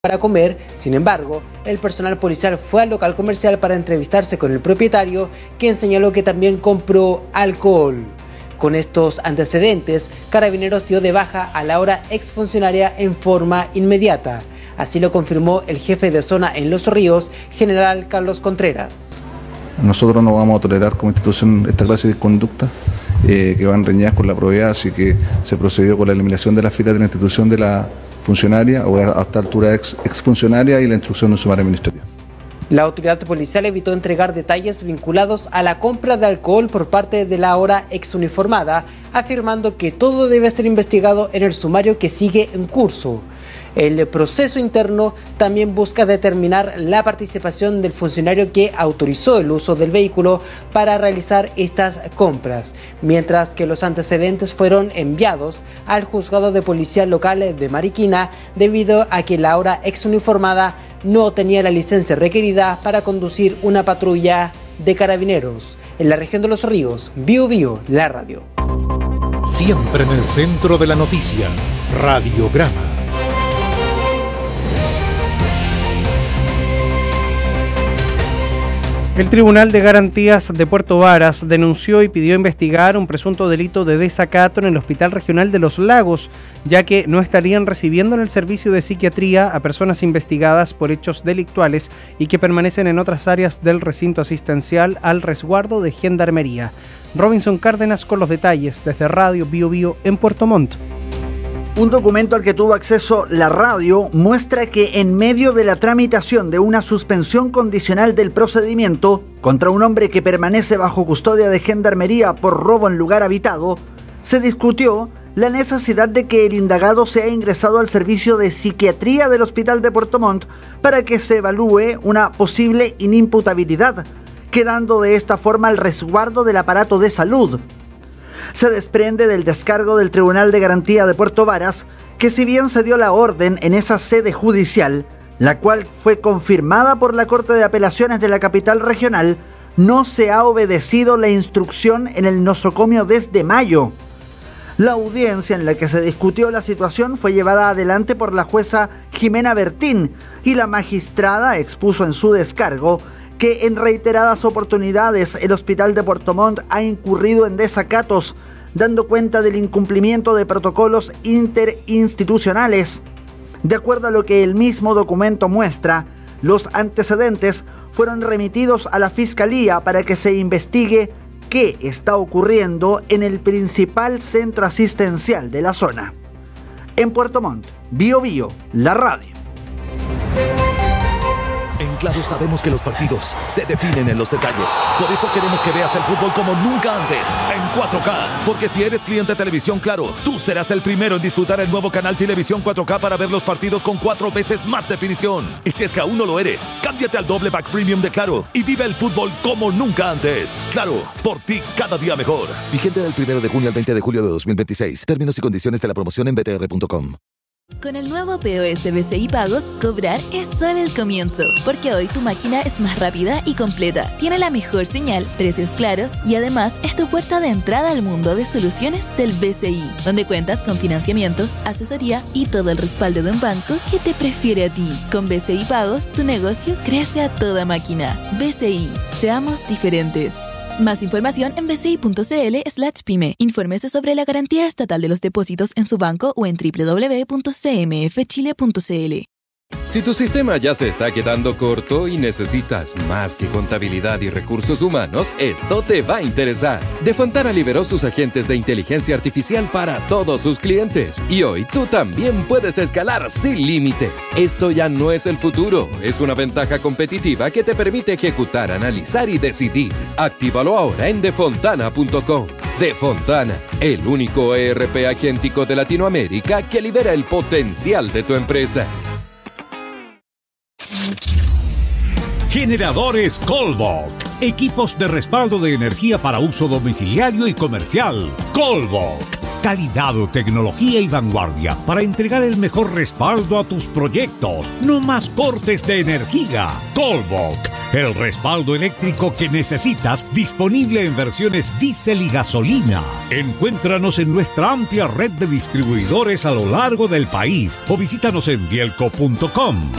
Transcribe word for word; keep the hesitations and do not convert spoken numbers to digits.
para comer. Sin embargo, el personal policial fue al local comercial para entrevistarse con el propietario, quien señaló que también compró alcohol. Con estos antecedentes, Carabineros dio de baja a la ahora exfuncionaria en forma inmediata. Así lo confirmó el jefe de zona en Los Ríos, general Carlos Contreras. Nosotros no vamos a tolerar como institución esta clase de conducta eh, que van reñidas con la probidad, así que se procedió con la eliminación de las filas de la institución de la funcionaria o a esta altura ex, exfuncionaria y la instrucción de un sumario administrativo. La autoridad policial evitó entregar detalles vinculados a la compra de alcohol por parte de la ahora exuniformada, afirmando que todo debe ser investigado en el sumario que sigue en curso. El proceso interno también busca determinar la participación del funcionario que autorizó el uso del vehículo para realizar estas compras, mientras que los antecedentes fueron enviados al juzgado de policía local de Mariquina debido a que la ahora exuniformada no tenía la licencia requerida para conducir una patrulla de Carabineros. En la región de Los Ríos, Bio Bio, la radio. Siempre en el centro de la noticia, Radiograma. El Tribunal de Garantías de Puerto Varas denunció y pidió investigar un presunto delito de desacato en el Hospital Regional de Los Lagos, ya que no estarían recibiendo en el servicio de psiquiatría a personas investigadas por hechos delictuales y que permanecen en otras áreas del recinto asistencial al resguardo de Gendarmería. Robinson Cárdenas con los detalles desde Radio Bio Bio en Puerto Montt. Un documento al que tuvo acceso la radio muestra que en medio de la tramitación de una suspensión condicional del procedimiento contra un hombre que permanece bajo custodia de Gendarmería por robo en lugar habitado, se discutió la necesidad de que el indagado sea ingresado al servicio de psiquiatría del Hospital de Puerto Montt para que se evalúe una posible inimputabilidad, quedando de esta forma al resguardo del aparato de salud. Se desprende del descargo del Tribunal de Garantía de Puerto Varas que si bien se dio la orden en esa sede judicial, la cual fue confirmada por la Corte de Apelaciones de la capital regional, no se ha obedecido la instrucción en el nosocomio desde mayo. La audiencia en la que se discutió la situación fue llevada adelante por la jueza Jimena Bertín y la magistrada expuso en su descargo que en reiteradas oportunidades el Hospital de Puerto Montt ha incurrido en desacatos, dando cuenta del incumplimiento de protocolos interinstitucionales. De acuerdo a lo que el mismo documento muestra, los antecedentes fueron remitidos a la Fiscalía para que se investigue qué está ocurriendo en el principal centro asistencial de la zona. En Puerto Montt, Bio Bio, la radio. En Claro sabemos que los partidos se definen en los detalles. Por eso queremos que veas el fútbol como nunca antes, en cuatro K. Porque si eres cliente de Televisión Claro, tú serás el primero en disfrutar el nuevo canal Televisión cuatro K para ver los partidos con cuatro veces más definición. Y si es que aún no lo eres, cámbiate al doble pack premium de Claro y vive el fútbol como nunca antes. Claro, por ti cada día mejor. Vigente del primero de junio al veinte de julio de dos mil veintiséis. Términos y condiciones de la promoción en b t r punto com. Con el nuevo P O S B C I Pagos, cobrar es solo el comienzo, porque hoy tu máquina es más rápida y completa, tiene la mejor señal, precios claros y además es tu puerta de entrada al mundo de soluciones del B C I, donde cuentas con financiamiento, asesoría y todo el respaldo de un banco que te prefiere a ti. Con B C I Pagos, tu negocio crece a toda máquina. B C I, seamos diferentes. Más información en bci.cl slash pyme. Infórmese sobre la garantía estatal de los depósitos en su banco o en doble u doble u doble u punto c m f chile punto c l. Si tu sistema ya se está quedando corto y necesitas más que contabilidad y recursos humanos, esto te va a interesar. Defontana liberó sus agentes de inteligencia artificial para todos sus clientes. Y hoy tú también puedes escalar sin límites. Esto ya no es el futuro, es una ventaja competitiva que te permite ejecutar, analizar y decidir. Actívalo ahora en defontana punto com. Defontana, el único E R P agéntico de Latinoamérica que libera el potencial de tu empresa. Generadores Colbok. Equipos de respaldo de energía para uso domiciliario y comercial. Colbok. Calidad, tecnología y vanguardia para entregar el mejor respaldo a tus proyectos. No más cortes de energía. Colbok. El respaldo eléctrico que necesitas, disponible en versiones diésel y gasolina. Encuéntranos en nuestra amplia red de distribuidores a lo largo del país o visítanos en bielco punto com.